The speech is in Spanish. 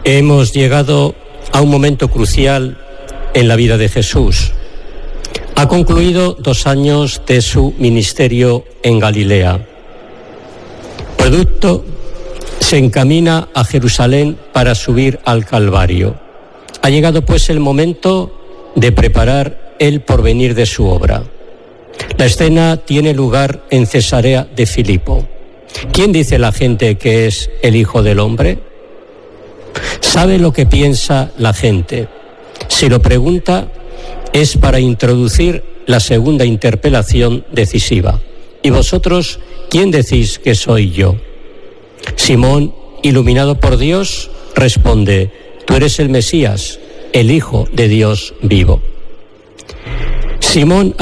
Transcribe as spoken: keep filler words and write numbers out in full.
Hemos llegado a un momento crucial en la vida de Jesús. Ha concluido dos años de su ministerio en Galilea. Producto se encamina a Jerusalén para subir al Calvario. Ha llegado pues el momento de preparar el porvenir de su obra. La escena tiene lugar en Cesarea de Filipo. ¿Quién dice la gente que es el Hijo del Hombre? Sabe lo que piensa la gente. Si lo pregunta, es para introducir la segunda interpelación decisiva. ¿Y vosotros quién decís que soy yo? Simón, iluminado por Dios, responde: tú eres el Mesías, el Hijo de Dios vivo. Simón